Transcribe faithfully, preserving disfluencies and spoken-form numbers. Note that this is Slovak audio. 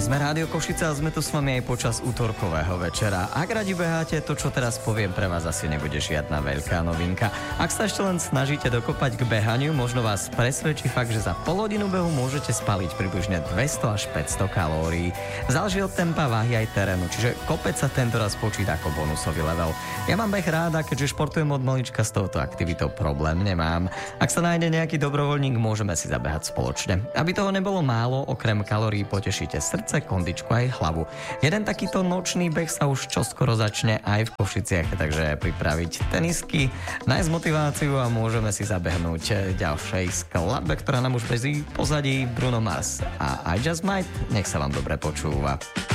Sme Rádio Košice a sme tu s vami aj počas útorkového večera. Ak radi beháte, to, čo teraz poviem, pre vás asi nebude žiadna veľká novinka. Ak sa ešte len snažíte dokopať k behaniu, možno vás presvedčí fakt, že za pol hodinu behu môžete spaliť približne dvesto až päťsto kalórií. Záleží od tempa, váhy aj terénu, čiže kopec sa tento raz počíta ako bonusový level. Ja mám beh ráda, keďže športujem od malička, s touto aktivitou problém nemám. Ak sa nájde nejaký dobrovoľník, môžeme si zabehať spoločne. Aby toho nebolo málo, okrem kalórií potešíte srdce, kondičku aj hlavu. Jeden takýto nočný beh sa už čoskoro začne aj v Košiciach, takže pripraviť tenisky, nájsť motiváciu a môžeme si zabehnúť ďalšej skladbe, ktorá nám už beží pozadí Bruno Mars a I Just Might. Nech sa vám dobre počúva.